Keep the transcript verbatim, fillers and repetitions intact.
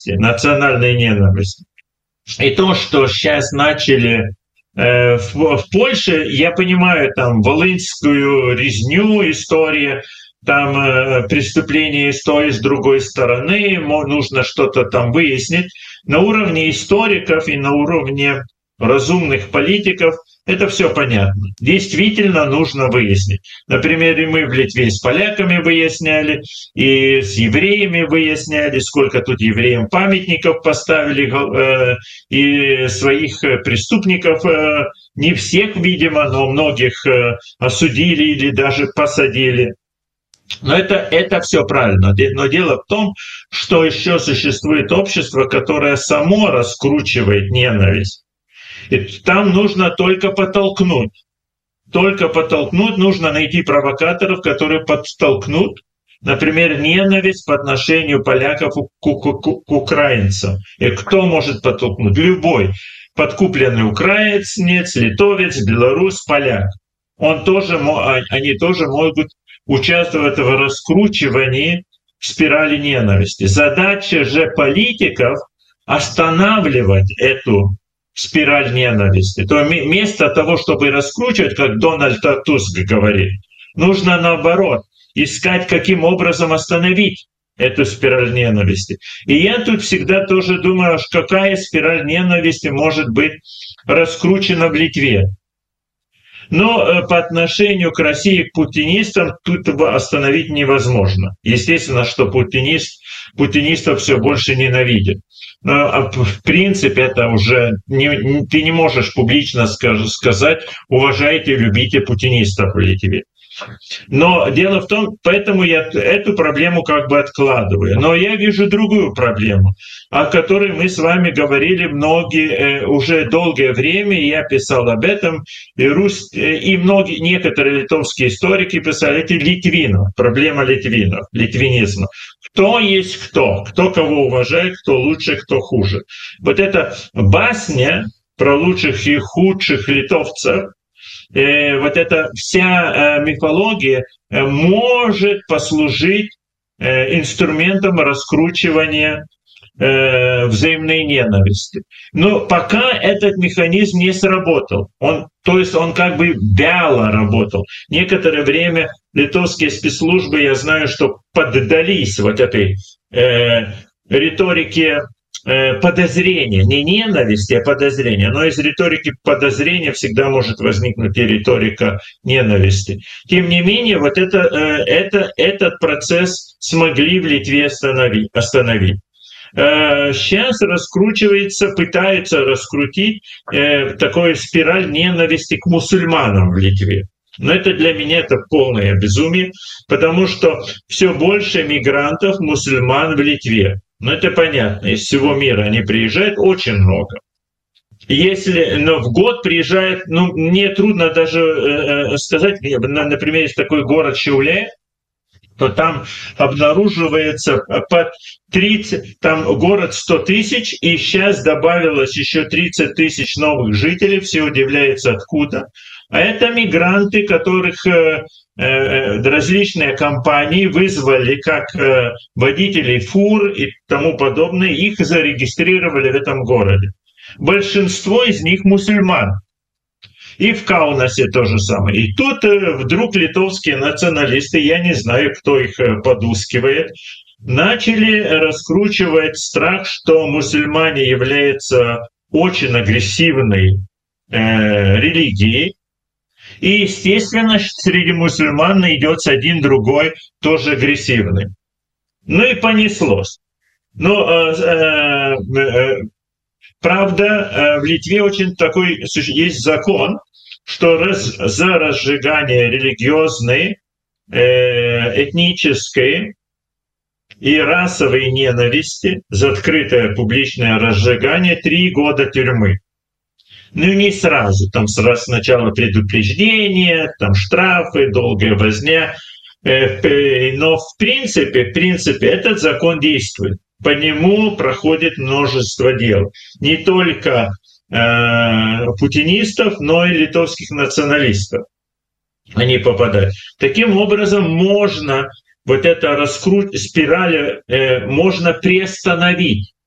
ненависти, национальной ненависти. И то, что сейчас начали э, в, в Польше, я понимаю, там волынскую резню, история, там э, преступление с той, с другой стороны, нужно что-то там выяснить. На уровне историков и на уровне разумных политиков это все понятно. Действительно нужно выяснить. Например, и мы в Литве с поляками выясняли, и с евреями выясняли, сколько тут евреям памятников поставили, э, и своих преступников, э, не всех, видимо, но многих э, осудили или даже посадили. Но это, это все правильно. Но дело в том, что еще существует общество, которое само раскручивает ненависть. И там нужно только подтолкнуть. Только подтолкнуть, нужно найти провокаторов, которые подтолкнут, например, ненависть по отношению поляков к, к, к, к украинцам. И кто может подтолкнуть? Любой подкупленный украинец, литовец, белорус, поляк. Он тоже, они тоже могут участвовать в раскручивании спирали ненависти. Задача же политиков останавливать эту спираль ненависти. То вместо того, чтобы раскручивать, как Дональд Туск говорит, нужно наоборот искать, каким образом остановить эту спираль ненависти. И я тут всегда тоже думаю, какая спираль ненависти может быть раскручена в Литве. Но по отношению к России, к путинистам, тут остановить невозможно. Естественно, что путинист, путинистов все больше ненавидят. Но в принципе это уже не, ты не можешь публично сказать: уважайте, любите путинистов в Литве. Но дело в том, поэтому я эту проблему как бы откладываю. Но я вижу другую проблему, о которой мы с вами говорили многие, уже долгое время, и я писал об этом, и, рус, и многие, некоторые литовские историки писали, это литвинов, проблема литвинов, литвинизма. Кто есть кто, кто кого уважает, кто лучше, кто хуже. Вот эта басня про лучших и худших литовцев, э, вот эта вся э, мифология э, может послужить э, инструментом раскручивания э, взаимной ненависти. Но пока этот механизм не сработал. Он, то есть он как бы вяло работал. Некоторое время литовские спецслужбы, я знаю, что поддались вот этой э, риторике э, подозрения, не ненависти, а подозрения. Но из риторики подозрения всегда может возникнуть и риторика ненависти. Тем не менее, вот это, э, это, этот процесс смогли в Литве остановить. остановить. Сейчас раскручивается, пытаются раскрутить э, такую спираль ненависти к мусульманам в Литве. Но это для меня это полное безумие, потому что все больше мигрантов, мусульман в Литве. Но это понятно, из всего мира они приезжают очень много. Если но в год приезжает, ну мне трудно даже э, сказать, например, есть такой город Šiauliai, то там обнаруживается под тридцать, там город сто тысяч, и сейчас добавилось еще тридцать тысяч новых жителей, все удивляются откуда. А это мигранты, которых э, э, различные компании вызвали как э, водителей фур и тому подобное, их зарегистрировали в этом городе. Большинство из них мусульман. И в Каунасе то же самое. И тут вдруг литовские националисты, я не знаю, кто их подускивает, начали раскручивать страх, что мусульмане являются очень агрессивной э, религией. И, естественно, среди мусульман найдется один другой, тоже агрессивный. Ну и понеслось. Но э, э, правда, в Литве очень такой есть закон, что раз, за разжигание религиозной, э, этнической и расовой ненависти, за открытое публичное разжигание три года тюрьмы. Ну не сразу, там сначала предупреждение, там штрафы, долгая возня. Э, но в принципе, в принципе этот закон действует. По нему проходит множество дел. Не только э, путинистов, но и литовских националистов. Они попадают. Таким образом, можно вот это раскрутить, спираль э, можно приостановить.